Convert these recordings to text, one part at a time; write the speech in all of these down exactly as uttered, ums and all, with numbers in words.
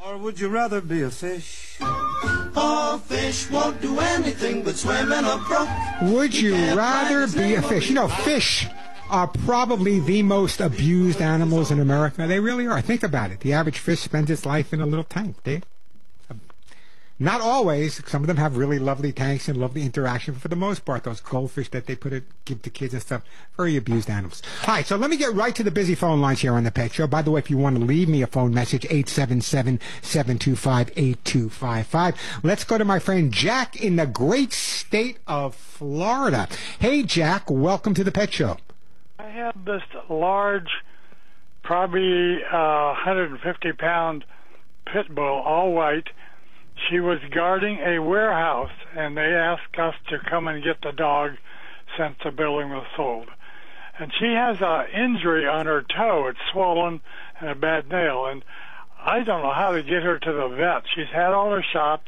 Or would you rather be a fish? A fish won't do anything but swim in a brook. Would you rather be a fish? You know, fish are probably the most abused animals in America. They really are. Think about it. The average fish spends its life in a little tank. They, not always. Some of them have really lovely tanks and lovely interaction. But for the most part, those goldfish that they put it, give to kids and stuff, very abused animals. All right, so let me get right to the busy phone lines here on the Pet Show. By the way, if you want to leave me a phone message, eight seven seven, seven two five, eight two five five. Let's go to my friend Jack in the great state of Florida. Hey, Jack, welcome to the Pet Show. I have this large, probably uh, one hundred fifty pound pit bull, all white. She was guarding a warehouse, and they asked us to come and get the dog since the building was sold. And she has an injury on her toe. It's swollen and a bad nail. And I don't know how to get her to the vet. She's had all her shots,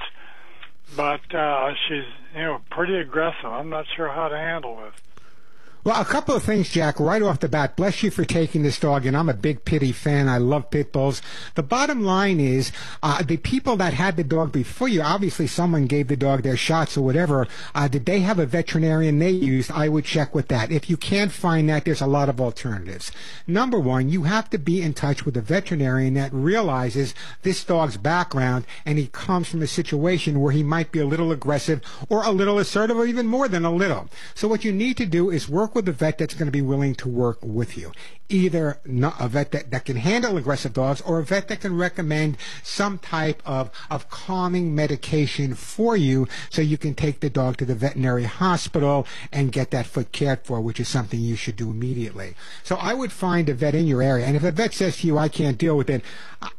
but uh, she's, you know, pretty aggressive. I'm not sure how to handle this. Well, a couple of things, Jack, right off the bat. Bless you for taking this dog, and I'm a big Pitty fan. I love pit bulls. The bottom line is uh, the people that had the dog before you, obviously someone gave the dog their shots or whatever. Uh, did they have a veterinarian they used? I would check with that. If you can't find that, there's a lot of alternatives. Number one, you have to be in touch with a veterinarian that realizes this dog's background, and he comes from a situation where he might be a little aggressive or a little assertive or even more than a little. So what you need to do is work with a vet that's going to be willing to work with you. Either a vet that, that can handle aggressive dogs or a vet that can recommend some type of, of calming medication for you so you can take the dog to the veterinary hospital and get that foot cared for, which is something you should do immediately. So I would find a vet in your area. And if a vet says to you, I can't deal with it,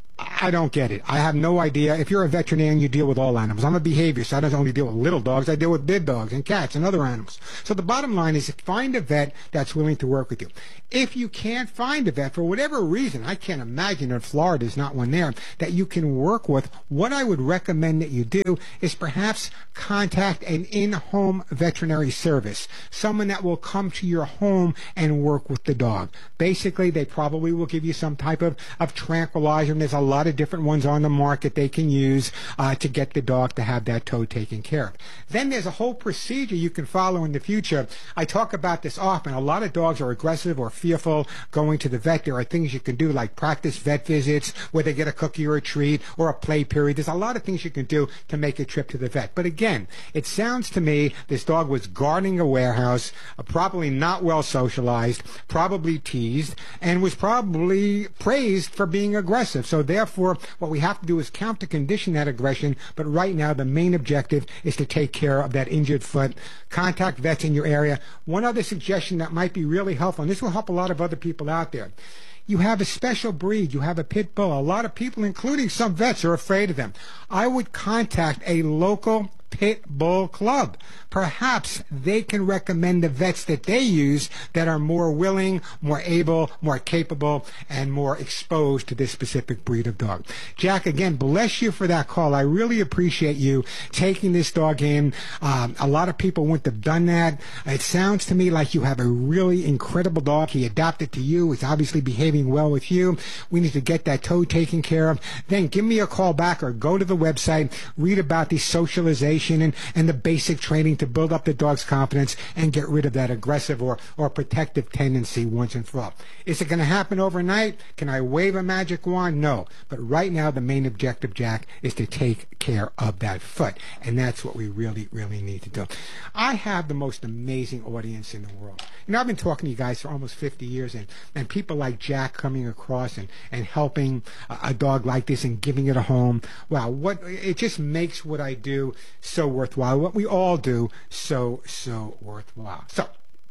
I don't get it. I have no idea. If you're a veterinarian, you deal with all animals. I'm a behaviorist. I don't only deal with little dogs. I deal with big dogs and cats and other animals. So the bottom line is find a vet that's willing to work with you. If you can't find a vet for whatever reason, I can't imagine that Florida is not one there, that you can work with, what I would recommend that you do is perhaps contact an in-home veterinary service, someone that will come to your home and work with the dog. Basically, they probably will give you some type of, of tranquilizer, and there's a lot of different ones on the market they can use uh, to get the dog to have that toe taken care of. Then there's a whole procedure you can follow in the future. I talk about this often. A lot of dogs are aggressive or fearful going to the vet. There are things you can do like practice vet visits where they get a cookie or a treat or a play period. There's a lot of things you can do to make a trip to the vet. But again, it sounds to me this dog was guarding a warehouse, uh, probably not well socialized, probably teased, and was probably praised for being aggressive. So therefore, what we have to do is counter condition that aggression. But right now, the main objective is to take care of that injured foot. Contact vets in your area. One other suggestion that might be really helpful, and this will help a lot of other people out there. You have a special breed. You have a pit bull. A lot of people, including some vets, are afraid of them. I would contact a local pit bull club. Perhaps they can recommend the vets that they use that are more willing, more able, more capable, and more exposed to this specific breed of dog. Jack, again, bless you for that call. I really appreciate you taking this dog in. Um, a lot of people wouldn't have done that. It sounds to me like you have a really incredible dog. He adapted to you. He's obviously behaving well with you. We need to get that toe taken care of. Then give me a call back or go to the website, read about the socialization And, and the basic training to build up the dog's confidence and get rid of that aggressive or, or protective tendency once and for all. Is it going to happen overnight? Can I wave a magic wand? No. But right now, the main objective, Jack, is to take care of that foot. And that's what we really, really need to do. I have the most amazing audience in the world. You know, I've been talking to you guys for almost fifty years, and, and people like Jack coming across and, and helping a, a dog like this and giving it a home. Wow, what it just makes what I do so worthwhile. What we all do so, so worthwhile. So,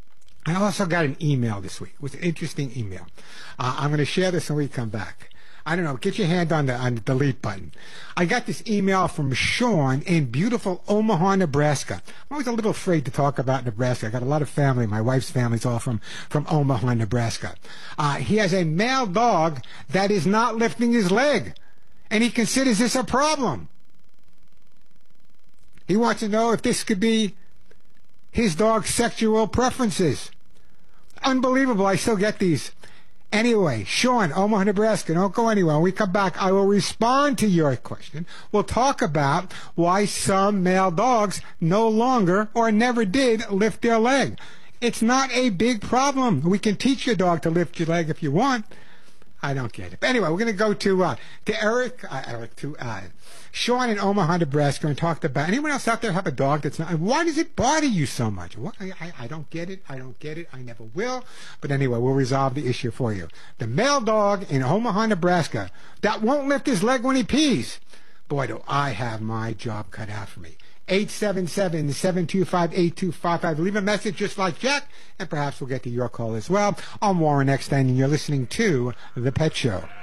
I also got an email this week. It was an interesting email. Uh, I'm going to share this when we come back. I don't know, get your hand on the, on the delete button. I got this email from Sean in beautiful Omaha, Nebraska. I'm always a little afraid to talk about Nebraska. I got a lot of family. My wife's family's all from, from Omaha, Nebraska. Uh, he has a male dog that is not lifting his leg, and he considers this a problem. He wants to know if this could be his dog's sexual preferences. Unbelievable. I still get these. Anyway, Sean, Omaha, Nebraska, don't go anywhere. When we come back, I will respond to your question. We'll talk about why some male dogs no longer or never did lift their leg. It's not a big problem. We can teach your dog to lift your leg if you want. I don't get it. But anyway, we're going to go to uh, to Eric, uh, Eric to uh, Sean in Omaha, Nebraska, and talk about anyone else out there have a dog that's not. Why does it bother you so much? What, I, I, I don't get it. I don't get it. I never will. But anyway, we'll resolve the issue for you. The male dog in Omaha, Nebraska, that won't lift his leg when he pees. Boy, do I have my job cut out for me. eight seven seven, seven two five, eight two five five. Leave a message just like Jack, and perhaps we'll get to your call as well. I'm Warren Eckstein, and you're listening to The Pet Show.